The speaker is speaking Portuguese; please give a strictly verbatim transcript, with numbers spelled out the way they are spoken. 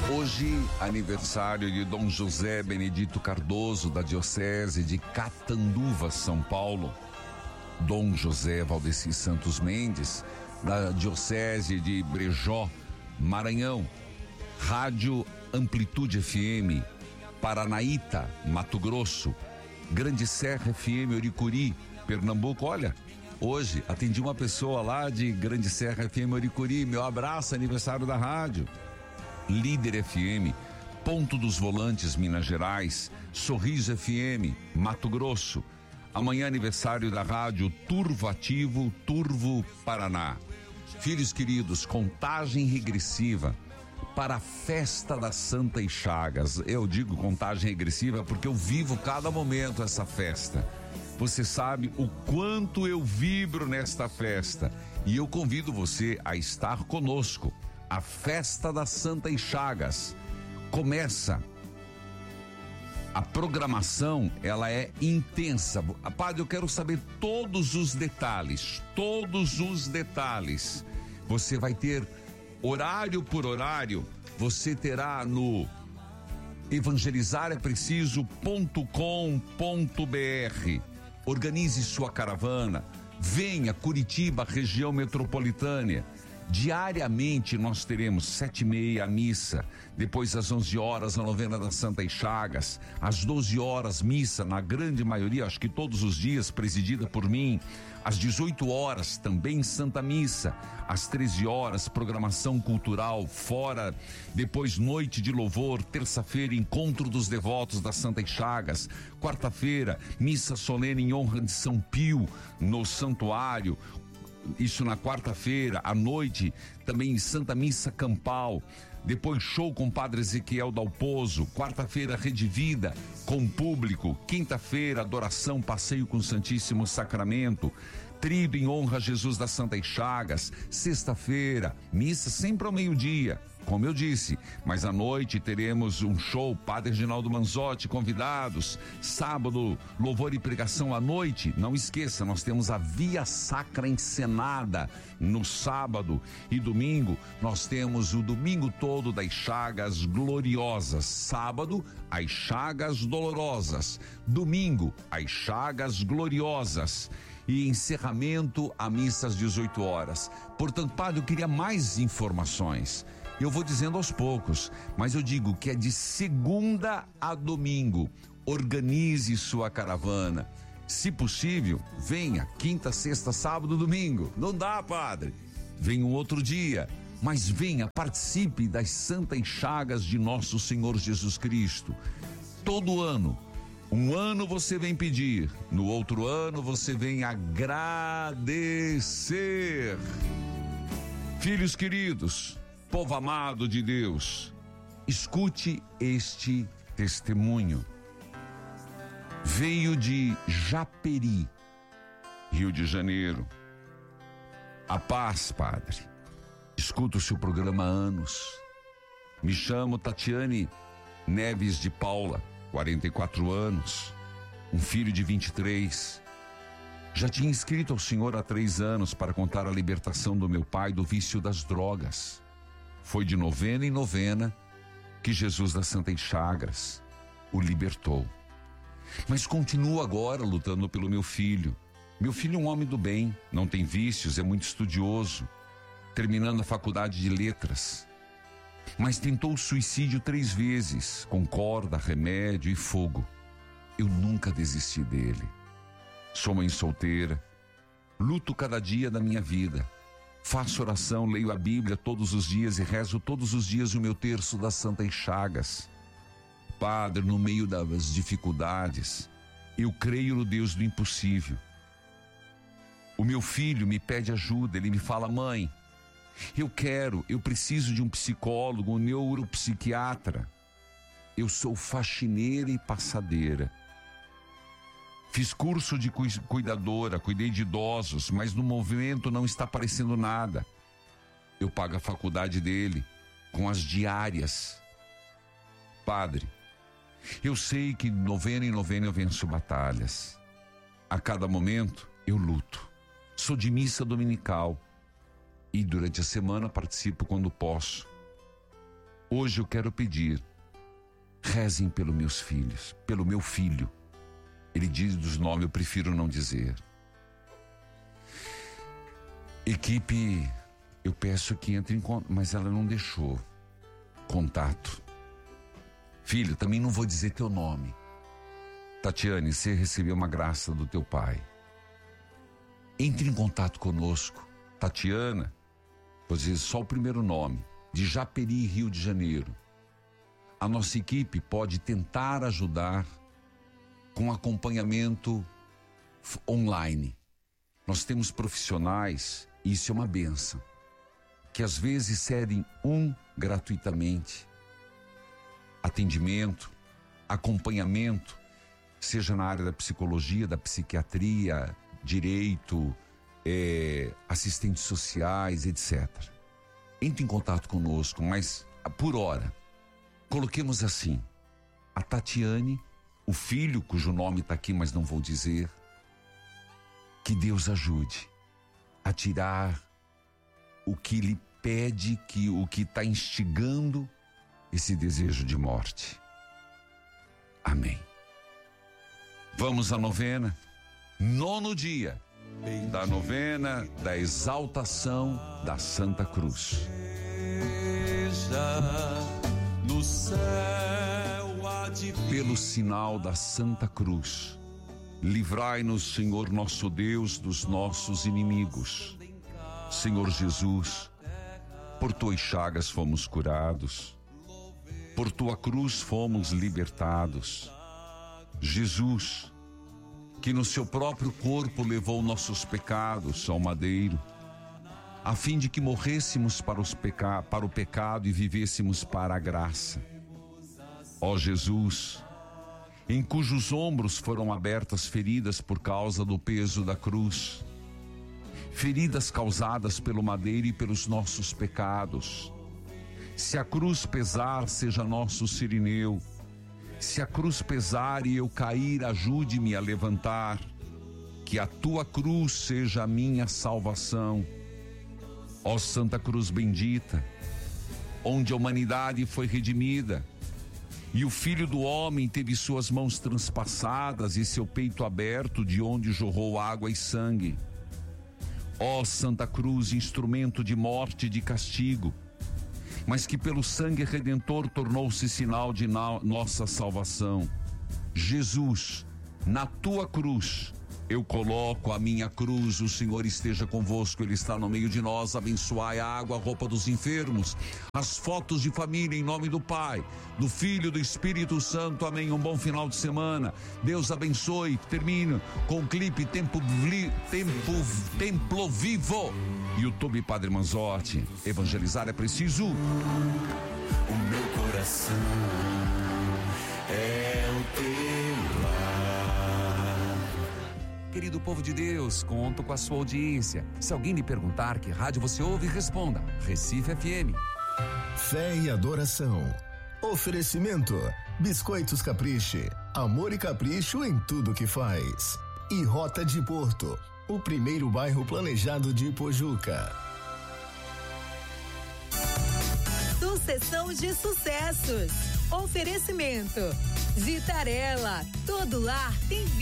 Hoje, aniversário de Dom José Benedito Cardoso, da Diocese de Catanduva, São Paulo. Dom José Valdeci Santos Mendes, da Diocese de Brejó, Maranhão. Rádio Amplitude F M, Paranaíta, Mato Grosso. Grande Serra F M, Oricuri, Pernambuco. Olha, hoje atendi uma pessoa lá de Grande Serra F M, Oricuri. Meu abraço, aniversário da rádio. Líder F M, Ponto dos Volantes, Minas Gerais. Sorriso F M, Mato Grosso. Amanhã aniversário da rádio Turvo Ativo, Turvo, Paraná. Filhos queridos, contagem regressiva para a festa da Santa Chagas. Eu digo contagem regressiva porque eu vivo cada momento essa festa. Você sabe o quanto eu vibro nesta festa e eu convido você a estar conosco. A festa da Santa Chagas começa. A programação, ela é intensa. Padre, eu quero saber todos os detalhes, todos os detalhes. Você vai ter horário por horário, você terá no evangelizar é preciso ponto com ponto br. Organize sua caravana, venha Curitiba, região metropolitana. Diariamente nós teremos sete e meia a missa, depois às onze horas a novena da Santa Chagas, às doze horas missa, na grande maioria, acho que todos os dias, presidida por mim. Às dezoito horas também Santa Missa, às treze horas programação cultural fora, depois noite de louvor, terça-feira encontro dos devotos da Santa Chagas, quarta-feira missa solene em honra de São Pio no santuário. Isso na quarta-feira, à noite, também Santa Missa Campal. Depois show com Padre Ezequiel Dalpozo. Quarta-feira, Rede Vida com público. Quinta-feira, adoração, passeio com o Santíssimo Sacramento. Trido em honra a Jesus das Santas Chagas. Sexta-feira, missa sempre ao meio-dia, como eu disse, mas à noite teremos um show, Padre Reginaldo Manzotti, convidados. Sábado, louvor e pregação à noite. Não esqueça, nós temos a Via Sacra encenada no sábado, e domingo nós temos o domingo todo das chagas gloriosas. Sábado, as chagas dolorosas. Domingo, as chagas gloriosas. E encerramento a missa às dezoito horas. Portanto, padre, eu queria mais informações. Eu vou dizendo aos poucos, mas eu digo que é de segunda a domingo. Organize sua caravana. Se possível, venha quinta, sexta, sábado, domingo. Não dá, padre. Venha um outro dia, mas venha, participe das Santas Chagas de nosso Senhor Jesus Cristo. Todo ano. Um ano você vem pedir, no outro ano você vem agradecer. Filhos queridos, povo amado de Deus, escute este testemunho. Veio de Japeri, Rio de Janeiro. A paz, padre. Escuto o seu programa há anos. Me chamo Tatiane Neves de Paula. quarenta e quatro anos, um filho de vinte e três. Já tinha escrito ao Senhor há três anos para contar a libertação do meu pai do vício das drogas. Foi de novena em novena que Jesus das Santas Chagas o libertou. Mas continuo agora lutando pelo meu filho. Meu filho é um homem do bem, não tem vícios, é muito estudioso, terminando a faculdade de letras. Mas tentou o suicídio três vezes, com corda, remédio e fogo. Eu nunca desisti dele. Sou mãe solteira, luto cada dia da minha vida. Faço oração, leio a Bíblia todos os dias e rezo todos os dias o meu terço das Santas Chagas. Padre, no meio das dificuldades, eu creio no Deus do impossível. O meu filho me pede ajuda, ele me fala: mãe, eu quero, eu preciso de um psicólogo, um neuropsiquiatra. Eu sou faxineira e passadeira. Fiz curso de cuidadora, cuidei de idosos, mas no movimento não está aparecendo nada. Eu pago a faculdade dele com as diárias. Padre, eu sei que novena em novena eu venço batalhas. A cada momento eu luto. Sou de missa dominical. E durante a semana participo quando posso. Hoje eu quero pedir, rezem pelos meus filhos, pelo meu filho. Ele diz dos nomes, eu prefiro não dizer. Equipe, eu peço que entre em contato, mas ela não deixou contato. Filho, também não vou dizer teu nome. Tatiane, você recebeu uma graça do teu pai. Entre em contato conosco. Tatiana, vou dizer só o primeiro nome, de Japeri, Rio de Janeiro. A nossa equipe pode tentar ajudar com acompanhamento online. Nós temos profissionais, e isso é uma bênção, que às vezes cedem um gratuitamente atendimento, acompanhamento, seja na área da psicologia, da psiquiatria, direito, é, assistentes sociais, etcétera. Entre em contato conosco, mas por hora, coloquemos assim, a Tatiane, o filho, cujo nome está aqui, mas não vou dizer, que Deus ajude a tirar o que lhe pede, que, o que está instigando esse desejo de morte. Amém. Vamos à novena, nono dia da novena da exaltação da Santa Cruz. No céu há de vir. Pelo sinal da Santa Cruz, livrai-nos, Senhor nosso Deus, dos nossos inimigos. Senhor Jesus, por tuas chagas fomos curados, por tua cruz fomos libertados. Jesus, que no seu próprio corpo levou nossos pecados ao madeiro, a fim de que morrêssemos para, os peca... para o pecado e vivêssemos para a graça. Ó Jesus, em cujos ombros foram abertas feridas por causa do peso da cruz, feridas causadas pelo madeiro e pelos nossos pecados. Se a cruz pesar, seja nosso sirineu. Se a cruz pesar e eu cair, ajude-me a levantar. Que a tua cruz seja a minha salvação. Ó Santa Cruz bendita, onde a humanidade foi redimida, e o Filho do Homem teve suas mãos transpassadas e seu peito aberto, de onde jorrou água e sangue. Ó Santa Cruz, instrumento de morte e de castigo, mas que pelo sangue redentor tornou-se sinal de na, nossa salvação. Jesus, na tua cruz, eu coloco a minha cruz. O Senhor esteja convosco, Ele está no meio de nós. Abençoai a água, a roupa dos enfermos, as fotos de família, em nome do Pai, do Filho e do Espírito Santo. Amém. Um bom final de semana. Deus abençoe. Termino com o clipe Tempo, Tempo, Templo Vivo. YouTube Padre Manzotti. Evangelizar é preciso. O meu coração é o teu lar. Querido povo de Deus, conto com a sua audiência. Se alguém lhe perguntar que rádio você ouve, responda: Recife F M. Fé e adoração. Oferecimento: Biscoitos Capriche. Amor e capricho em tudo que faz. E Rota de Porto, o primeiro bairro planejado de Ipojuca. Sucessão de sucessos. Oferecimento: Vitarella. Todo lar tem vida.